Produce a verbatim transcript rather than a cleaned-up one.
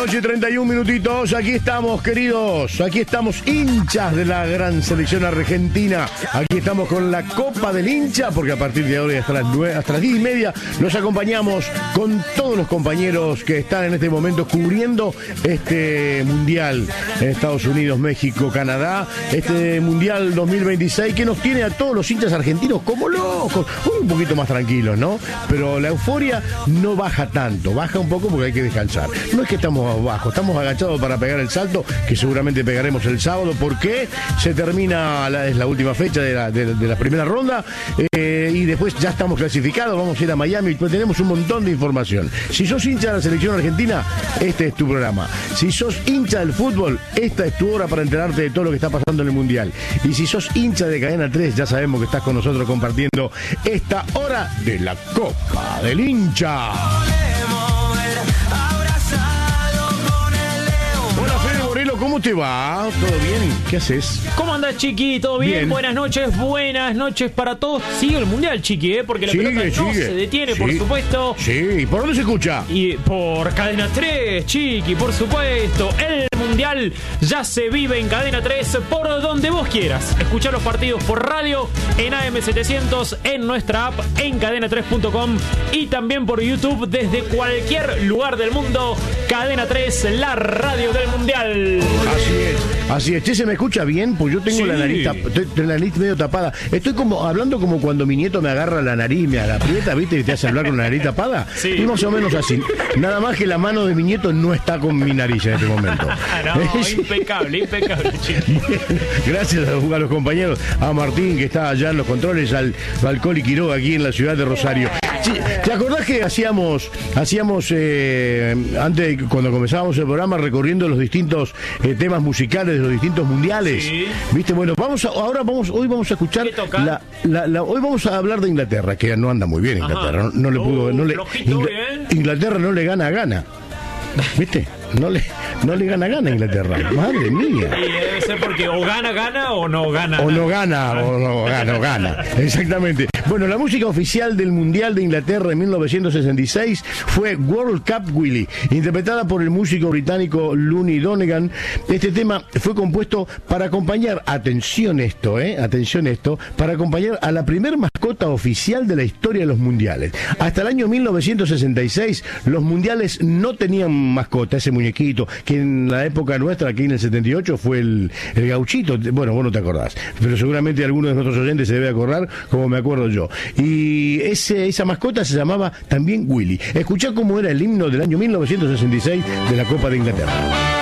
noche, treinta y un minutitos. Aquí estamos, queridos. Aquí estamos, hinchas de la gran selección argentina. Aquí estamos con la Copa del Hincha, porque a partir de ahora y hasta las nueve, hasta las diez y media nos acompañamos con todos los compañeros que están en este momento cubriendo este mundial en Estados Unidos, México, Canadá. Este mundial dos mil veintiséis que nos tiene a todos los hinchas argentinos como locos, un poquito más tranquilos, ¿no? Pero la euforia no baja tanto, baja un poco porque hay que descansar. No es que estamos abajo, estamos agachados para pegar el salto, que seguramente pegaremos el sábado, porque se termina, la, es la última fecha de la, de, de la primera ronda, eh, y después ya estamos clasificados, vamos a ir a Miami, pues tenemos un montón de información. Si sos hincha de la selección argentina, este es tu programa. Si sos hincha del fútbol, esta es tu hora para enterarte de todo lo que está pasando en el mundial. Y si sos hincha de Cadena tres, ya sabemos que estás con nosotros compartiendo esta hora de la Copa del Hincha. ¿Cómo te va? ¿Todo bien? ¿Qué haces? ¿Cómo andás, Chiqui? ¿Todo bien? bien? Buenas noches, buenas noches para todos. Sigue el mundial, Chiqui, ¿eh? Porque la sigue, pelota no sigue. se detiene, sí. por supuesto. Sí, ¿por dónde se escucha? Y por Cadena tres, Chiqui, por supuesto. El mundial ya se vive en Cadena tres por donde vos quieras. Escuchar los partidos por radio, en A M setecientos, en nuestra app, en cadena tres punto com y también por YouTube desde cualquier lugar del mundo. Cadena tres, la radio del mundial. Así es, así es. Che, ¿se me escucha bien? Pues yo tengo sí. la nariz tap- la nariz medio tapada. Estoy como hablando como cuando mi nieto me agarra la nariz y me aprieta, ¿viste? Y te hace hablar con la nariz tapada. Sí. Y más o menos así. Nada más que la mano de mi nieto no está con mi nariz en este momento. No, impecable, impecable, chico. Gracias a, a los compañeros, a Martín que está allá en los controles, al, al Coli Quiroga aquí en la ciudad de Rosario. Sí, ¿te acordás que hacíamos, hacíamos eh, antes, cuando comenzábamos el programa, recorriendo los distintos eh, temas musicales de los distintos mundiales? Sí. ¿Viste? Bueno, vamos a, ahora vamos, hoy vamos a escuchar la, la, la, hoy vamos a hablar de Inglaterra, que no anda muy bien Inglaterra, no, no le pudo, no le, Ingl- Inglaterra no le gana a Gana, ¿viste? No le, no le gana gana a Inglaterra. Madre mía. Y debe ser porque o gana, gana o no gana. O no gana, o no gana, o gana. Exactamente. Bueno, la música oficial del Mundial de Inglaterra en mil novecientos sesenta y seis fue World Cup Willie, interpretada por el músico británico Looney Donegan. Este tema fue compuesto para acompañar, atención esto, eh, atención esto, para acompañar a la primer mascota oficial de la historia de los mundiales. Hasta el año mil novecientos sesenta y seis, los mundiales no tenían mascota, ese muñequito, que en la época nuestra, aquí en el setenta y ocho, fue el, el gauchito. Bueno, vos no te acordás, pero seguramente alguno de nuestros oyentes se debe acordar, como me acuerdo yo. Y ese, esa mascota se llamaba también Willy. Escuchá cómo era el himno del año mil novecientos sesenta y seis de la Copa de Inglaterra.